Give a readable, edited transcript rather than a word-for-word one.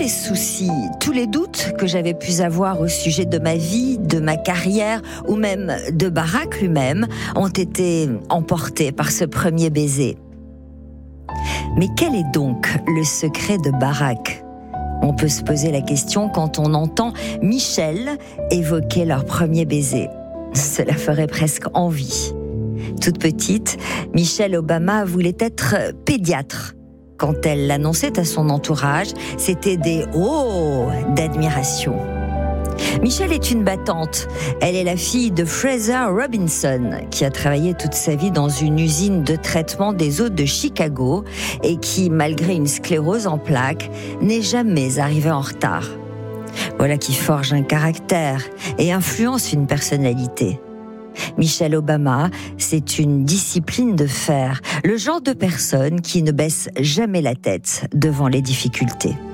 les soucis, tous les doutes que j'avais pu avoir au sujet de ma vie, de ma carrière ou même de Barack lui-même ont été emportés par ce premier baiser. Mais quel est donc le secret de Barack ? On peut se poser la question quand on entend Michelle évoquer leur premier baiser. Cela ferait presque envie. Toute petite, Michelle Obama voulait être pédiatre. Quand elle l'annonçait à son entourage, c'était des « oh » d'admiration. Michelle est une battante. Elle est la fille de Fraser Robinson, qui a travaillé toute sa vie dans une usine de traitement des eaux de Chicago et qui, malgré une sclérose en plaques, n'est jamais arrivée en retard. Voilà qui forge un caractère et influence une personnalité. Michelle Obama, c'est une discipline de fer, le genre de personne qui ne baisse jamais la tête devant les difficultés.